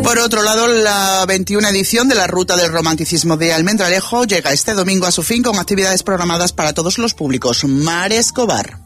Por otro lado, la 21 edición de la Ruta del Romanticismo de Almendralejo llega este domingo a su fin con actividades programadas para todos los públicos. Mar Escobar.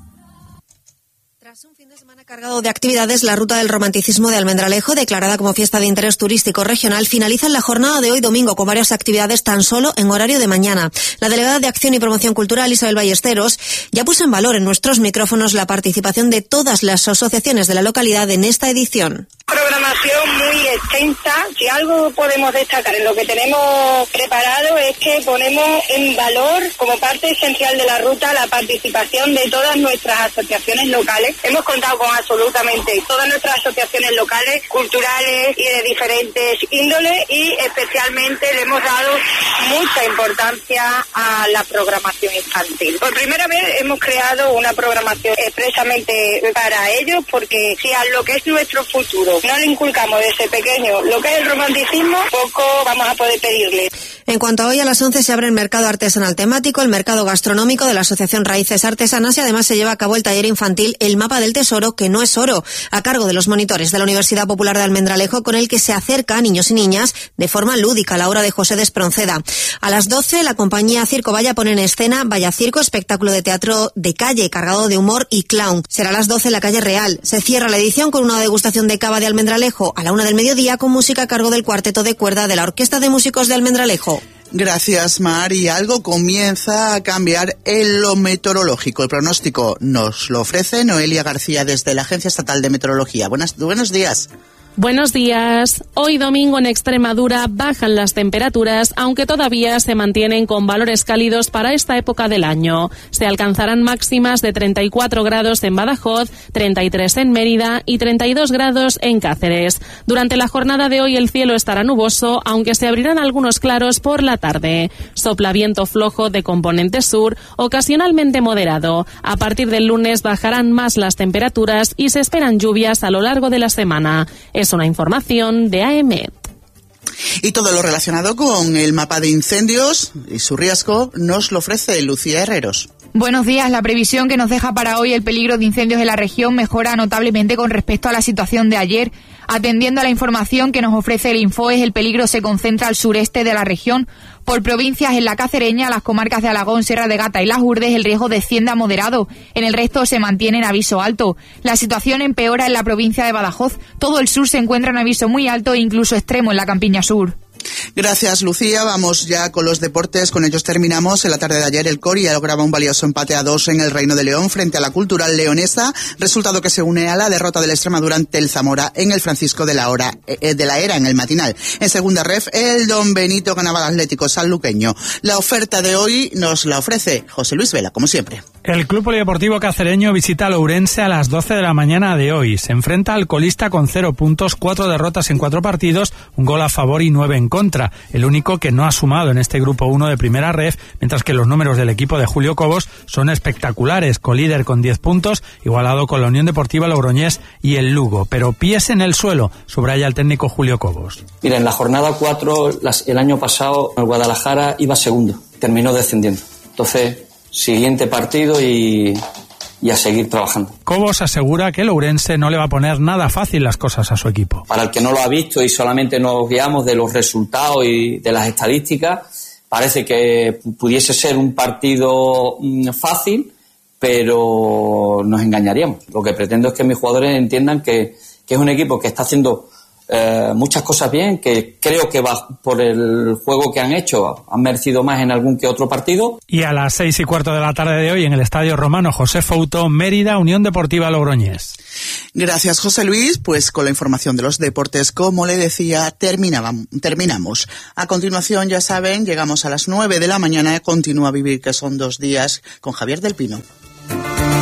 Tras un fin de semana cargado de actividades, la Ruta del Romanticismo de Almendralejo, declarada como fiesta de interés turístico regional, finaliza en la jornada de hoy domingo con varias actividades tan solo en horario de mañana. La delegada de Acción y Promoción Cultural, Isabel Ballesteros, ya puso en valor en nuestros micrófonos la participación de todas las asociaciones de la localidad en esta edición. Programación muy extensa. Si algo podemos destacar en lo que tenemos preparado es que ponemos en valor como parte esencial de la ruta la participación de todas nuestras asociaciones locales. Hemos contado con absolutamente todas nuestras asociaciones locales, culturales y de diferentes índoles, y especialmente le hemos dado mucha importancia a la programación infantil. Por primera vez hemos creado una programación expresamente para ellos, porque si a lo que es nuestro futuro no le inculcamos desde pequeño lo que es el romanticismo, poco vamos a poder pedirle. En cuanto a hoy, a las 11 se abre el mercado artesanal temático, el mercado gastronómico de la Asociación Raíces Artesanas, y además se lleva a cabo el taller infantil El Mapa del Tesoro, que no es oro, a cargo de los monitores de la Universidad Popular de Almendralejo, con el que se acerca a niños y niñas de forma lúdica a la obra de José de Espronceda. A las 12, la compañía Circo Vaya pone en escena Vaya Circo, espectáculo de teatro de calle cargado de humor y clown. Será a las 12 en la calle Real. Se cierra la edición con una degustación de cava de Almendralejo a la 1 del mediodía, con música a cargo del cuarteto de cuerda de la Orquesta de Músicos de Almendralejo. Gracias, Mar. Y algo comienza a cambiar en lo meteorológico. El pronóstico nos lo ofrece Noelia García desde la Agencia Estatal de Meteorología. Buenos días. Buenos días. Hoy domingo en Extremadura bajan las temperaturas, aunque todavía se mantienen con valores cálidos para esta época del año. Se alcanzarán máximas de 34 grados en Badajoz, 33 en Mérida y 32 grados en Cáceres. Durante la jornada de hoy el cielo estará nuboso, aunque se abrirán algunos claros por la tarde. Sopla viento flojo de componente sur, ocasionalmente moderado. A partir del lunes bajarán más las temperaturas y se esperan lluvias a lo largo de la semana. Es una información de AEMET. Y todo lo relacionado con el mapa de incendios y su riesgo nos lo ofrece Lucía Herreros. Buenos días. La previsión que nos deja para hoy el peligro de incendios en la región mejora notablemente con respecto a la situación de ayer. Atendiendo a la información que nos ofrece el Infoes, el peligro se concentra al sureste de la región. Por provincias, en la Cacereña, las comarcas de Alagón, Sierra de Gata y Las Urdes, el riesgo desciende a moderado. En el resto se mantiene en aviso alto. La situación empeora en la provincia de Badajoz. Todo el sur se encuentra en aviso muy alto e incluso extremo en la campiña sur. Gracias, Lucía. Vamos ya con los deportes. Con ellos terminamos. En la tarde de ayer el Coria lograba un valioso empate a 2 en el Reino de León frente a la Cultural Leonesa, resultado que se une a la derrota del Extremadura ante el Zamora en el Francisco de la Era en el matinal. En segunda ref, el Don Benito ganaba al Atlético Sanluqueño. La oferta de hoy nos la ofrece José Luis Vela, como siempre. El Club Polideportivo Cacereño visita a Lourense a las 12 de la mañana de hoy. Se enfrenta al colista con 0 puntos, 4 derrotas en 4 partidos, un gol a favor y 9 en contra. El único que no ha sumado en este grupo 1 de primera ref, mientras que los números del equipo de Julio Cobos son espectaculares, colíder con 10 puntos, igualado con la Unión Deportiva Logroñés y el Lugo. Pero pies en el suelo, subraya el técnico Julio Cobos. Mira, en la jornada 4, el año pasado, el Guadalajara iba segundo, terminó descendiendo. Entonces, siguiente partido y a seguir trabajando. Cobos asegura que el Ourense no le va a poner nada fácil las cosas a su equipo. Para el que no lo ha visto y solamente nos guiamos de los resultados y de las estadísticas, parece que pudiese ser un partido fácil, pero nos engañaríamos. Lo que pretendo es que mis jugadores entiendan que es un equipo que está haciendo muchas cosas bien, que creo que va por el juego que han hecho, han merecido más en algún que otro partido. Y a las 6:15 de la tarde de hoy en el Estadio Romano José Fouto, Mérida, Unión Deportiva Logroñés. Gracias, José Luis. Pues con la información de los deportes, como le decía, terminamos. A continuación, ya saben, llegamos a las 9 de la mañana. Continúa a vivir, que son 2 días, con Javier del Pino.